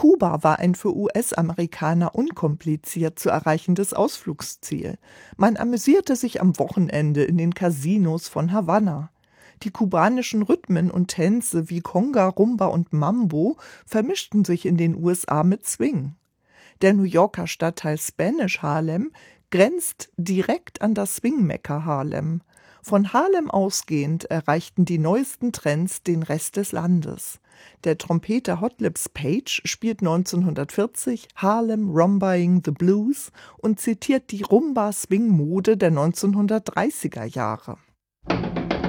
Kuba war ein für US-Amerikaner unkompliziert zu erreichendes Ausflugsziel. Man amüsierte sich am Wochenende in den Casinos von Havanna. Die kubanischen Rhythmen und Tänze wie Conga, Rumba und Mambo vermischten sich in den USA mit Swing. Der New Yorker Stadtteil Spanish Harlem grenzt direkt an das Swing-Mekka Harlem. Von Harlem ausgehend erreichten die neuesten Trends den Rest des Landes. Der Trompeter Hot Lips Page spielt 1940 Harlem Rumbaing the Blues und zitiert die Rumba-Swing-Mode der 1930er Jahre.